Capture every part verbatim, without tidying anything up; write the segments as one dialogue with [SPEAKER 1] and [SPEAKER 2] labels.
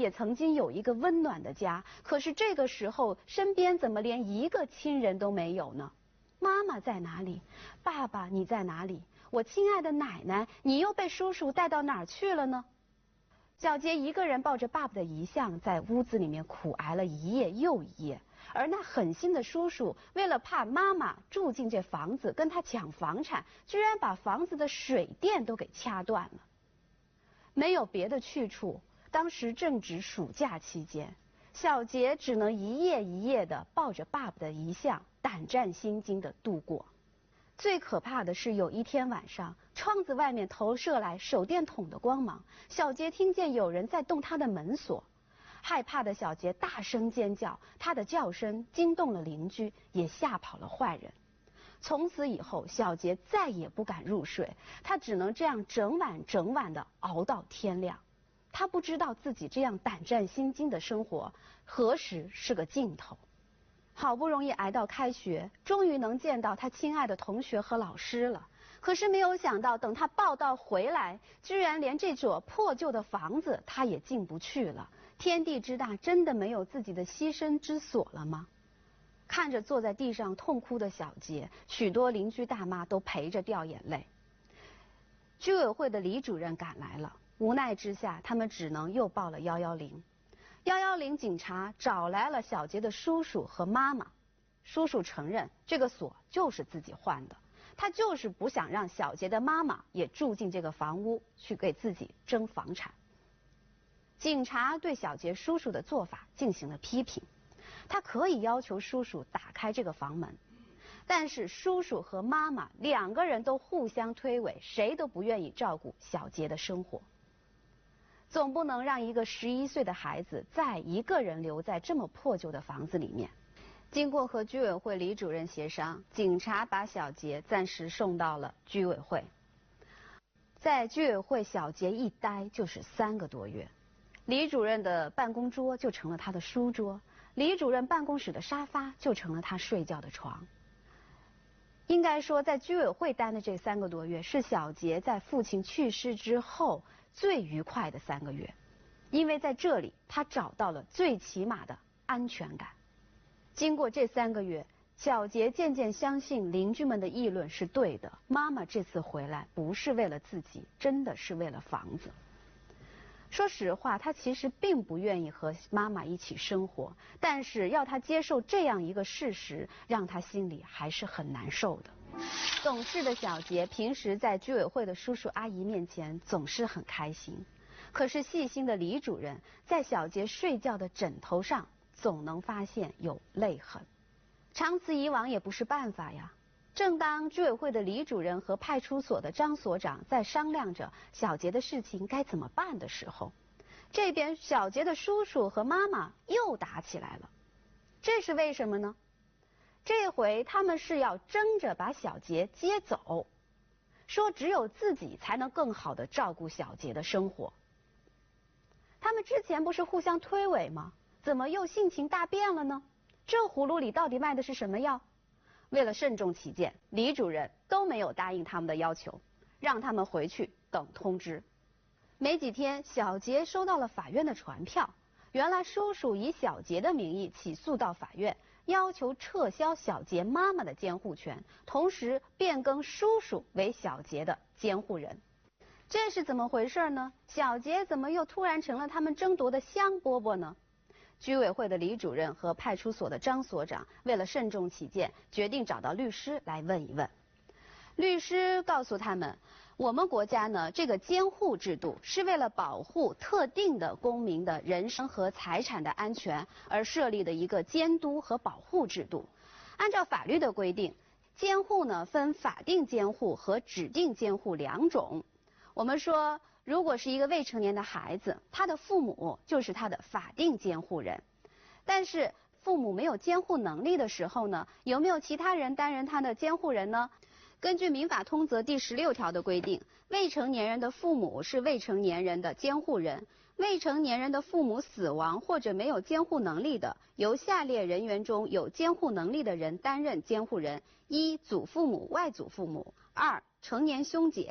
[SPEAKER 1] 也曾经有一个温暖的家，可是这个时候身边怎么连一个亲人都没有呢？妈妈在哪里？爸爸你在哪里？我亲爱的奶奶，你又被叔叔带到哪儿去了呢？小杰一个人抱着爸爸的遗像，在屋子里面苦挨了一夜又一夜。而那狠心的叔叔，为了怕妈妈住进这房子跟他抢房产，居然把房子的水电都给掐断了。没有别的去处，当时正值暑假期间，小杰只能一夜一夜地抱着爸爸的遗像，胆战心惊地度过。最可怕的是，有一天晚上，窗子外面投射来手电筒的光芒，小杰听见有人在动他的门锁。害怕的小杰大声尖叫，他的叫声惊动了邻居，也吓跑了坏人。从此以后，小杰再也不敢入睡，他只能这样整晚整晚地熬到天亮。他不知道自己这样胆战心惊的生活何时是个尽头。好不容易挨到开学，终于能见到他亲爱的同学和老师了。可是没有想到，等他报到回来，居然连这所破旧的房子他也进不去了。天地之大，真的没有自己的栖身之所了吗？看着坐在地上痛哭的小杰，许多邻居大妈都陪着掉眼泪。居委会的李主任赶来了，无奈之下，他们只能又报了幺幺零。幺幺零警察找来了小杰的叔叔和妈妈，叔叔承认这个锁就是自己换的，他就是不想让小杰的妈妈也住进这个房屋去给自己争房产。警察对小杰叔叔的做法进行了批评，他可以要求叔叔打开这个房门，但是叔叔和妈妈两个人都互相推诿，谁都不愿意照顾小杰的生活。总不能让一个十一岁的孩子再一个人留在这么破旧的房子里面。经过和居委会李主任协商，警察把小杰暂时送到了居委会。在居委会，小杰一待就是三个多月。李主任的办公桌就成了他的书桌，李主任办公室的沙发就成了他睡觉的床。应该说，在居委会待的这三个多月，是小杰在父亲去世之后最愉快的三个月，因为在这里他找到了最起码的安全感。经过这三个月，小杰渐渐相信邻居们的议论是对的，妈妈这次回来不是为了自己，真的是为了房子。说实话，他其实并不愿意和妈妈一起生活，但是要他接受这样一个事实，让他心里还是很难受的。懂事的小杰平时在居委会的叔叔阿姨面前总是很开心，可是细心的李主任在小杰睡觉的枕头上总能发现有泪痕，长此以往也不是办法呀。正当居委会的李主任和派出所的张所长在商量着小杰的事情该怎么办的时候，这边小杰的叔叔和妈妈又打起来了。这是为什么呢？这回他们是要争着把小杰接走，说只有自己才能更好的照顾小杰的生活。他们之前不是互相推诿吗？怎么又性情大变了呢？这葫芦里到底卖的是什么药？为了慎重起见，李主任都没有答应他们的要求，让他们回去等通知。没几天，小杰收到了法院的传票，原来叔叔以小杰的名义起诉到法院，要求撤销小杰妈妈的监护权，同时变更叔叔为小杰的监护人。这是怎么回事呢？小杰怎么又突然成了他们争夺的香饽饽呢？居委会的李主任和派出所的张所长为了慎重起见，决定找到律师来问一问。律师告诉他们，我们国家呢，这个监护制度是为了保护特定的公民的人身和财产的安全而设立的一个监督和保护制度。按照法律的规定，监护呢分法定监护和指定监护两种。我们说，如果是一个未成年的孩子，他的父母就是他的法定监护人。但是父母没有监护能力的时候呢，有没有其他人担任他的监护人呢？根据民法通则第十六条的规定，未成年人的父母是未成年人的监护人。未成年人的父母死亡或者没有监护能力的，由下列人员中有监护能力的人担任监护人：一、祖父母、外祖父母；二、成年兄姐；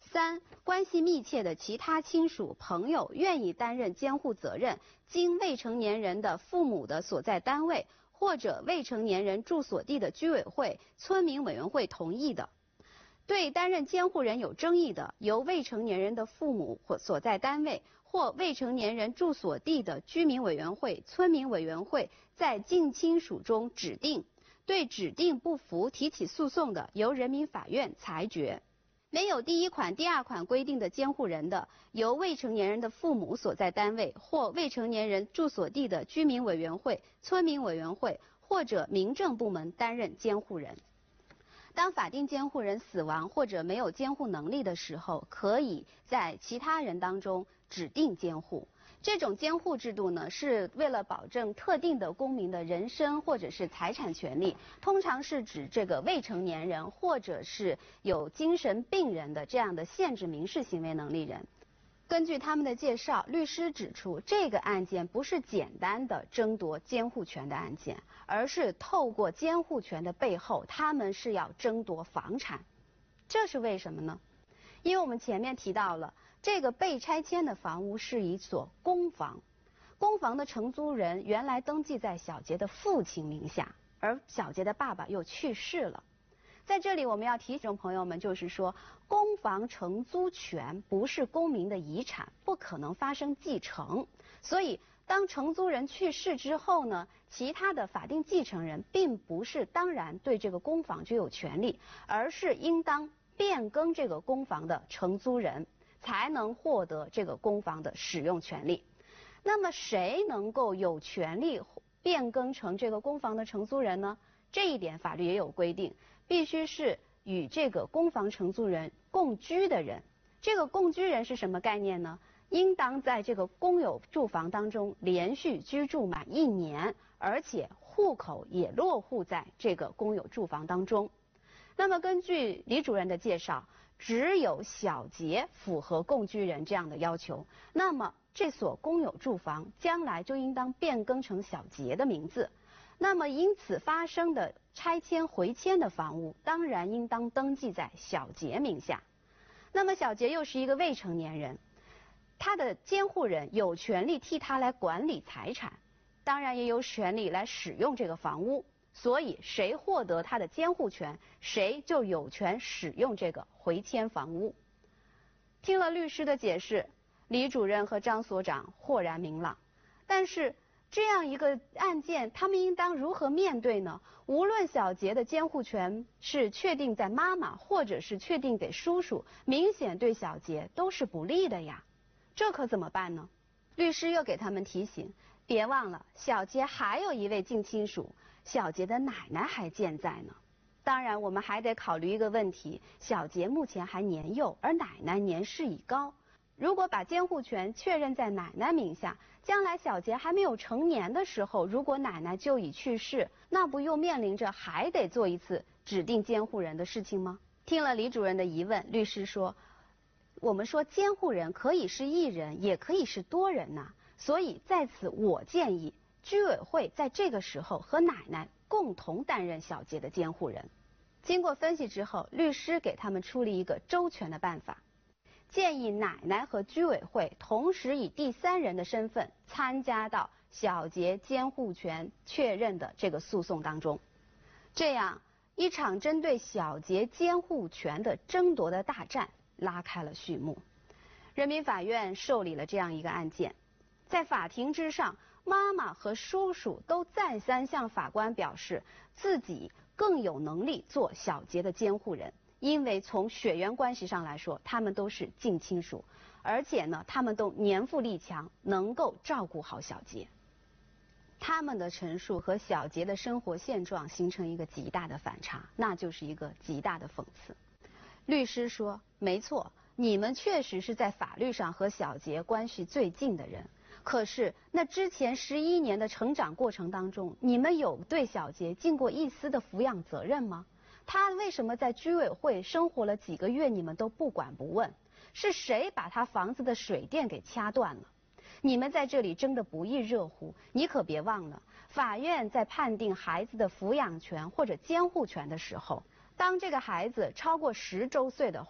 [SPEAKER 1] 三、关系密切的其他亲属、朋友愿意担任监护责任，经未成年人的父母的所在单位或者未成年人住所地的居委会、村民委员会同意的。对担任监护人有争议的，由未成年人的父母或所在单位或未成年人住所地的居民委员会、村民委员会在近亲属中指定。对指定不服提起诉讼的，由人民法院裁决。没有第一款、第二款规定的监护人的，由未成年人的父母所在单位或未成年人住所地的居民委员会、村民委员会或者民政部门担任监护人。当法定监护人死亡或者没有监护能力的时候，可以在其他人当中指定监护。这种监护制度呢，是为了保证特定的公民的人身或者是财产权利，通常是指这个未成年人或者是有精神病人的这样的限制民事行为能力人。根据他们的介绍，律师指出，这个案件不是简单的争夺监护权的案件，而是透过监护权的背后，他们是要争夺房产。这是为什么呢？因为我们前面提到了，这个被拆迁的房屋是一所公房，公房的承租人原来登记在小杰的父亲名下，而小杰的爸爸又去世了。在这里我们要提醒朋友们，就是说公房承租权不是公民的遗产，不可能发生继承，所以当承租人去世之后呢，其他的法定继承人并不是当然对这个公房就有权利，而是应当变更这个公房的承租人，才能获得这个公房的使用权利。那么谁能够有权利变更成这个公房的承租人呢？这一点法律也有规定，必须是与这个公房承租人共居的人。这个共居人是什么概念呢？应当在这个公有住房当中连续居住满一年，而且户口也落户在这个公有住房当中。那么根据李主任的介绍，只有小杰符合共居人这样的要求，那么这所公有住房将来就应当变更成小杰的名字。那么因此发生的拆迁回迁的房屋，当然应当登记在小杰名下。那么小杰又是一个未成年人，他的监护人有权利替他来管理财产，当然也有权利来使用这个房屋。所以谁获得他的监护权，谁就有权使用这个回迁房屋。听了律师的解释，李主任和张所长豁然明朗。但是这样一个案件，他们应当如何面对呢？无论小杰的监护权是确定在妈妈，或者是确定给叔叔，明显对小杰都是不利的呀。这可怎么办呢？律师又给他们提醒，别忘了小杰还有一位近亲属，小杰的奶奶还健在呢。当然我们还得考虑一个问题，小杰目前还年幼，而奶奶年事已高。如果把监护权确认在奶奶名下，将来小杰还没有成年的时候，如果奶奶就已去世，那不又面临着还得做一次指定监护人的事情吗？听了李主任的疑问，律师说，我们说监护人可以是一人，也可以是多人呐、啊，所以在此我建议居委会在这个时候和奶奶共同担任小杰的监护人。经过分析之后，律师给他们出了一个周全的办法，建议奶奶和居委会同时以第三人的身份参加到小杰监护权确认的这个诉讼当中。这样一场针对小杰监护权的争夺的大战拉开了序幕。人民法院受理了这样一个案件，在法庭之上，妈妈和叔叔都再三向法官表示自己更有能力做小杰的监护人，因为从血缘关系上来说，他们都是近亲属，而且呢，他们都年富力强，能够照顾好小杰。他们的陈述和小杰的生活现状形成一个极大的反差，那就是一个极大的讽刺。律师说，没错，你们确实是在法律上和小杰关系最近的人，可是那之前十一年的成长过程当中，你们有对小杰尽过一丝的抚养责任吗？他为什么在居委会生活了几个月你们都不管不问？是谁把他房子的水电给掐断了？你们在这里争得不亦热乎，你可别忘了，法院在判定孩子的抚养权或者监护权的时候，当这个孩子超过十周岁的话，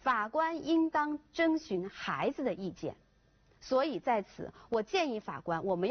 [SPEAKER 1] 法官应当征询孩子的意见。所以在此，我建议法官，我们要